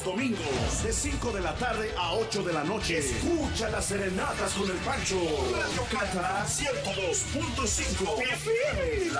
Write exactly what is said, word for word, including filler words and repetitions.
los domingos, de cinco de la tarde a ocho de la noche. Escucha las serenatas con el Pancho. Radio Cata ciento dos punto cinco F M.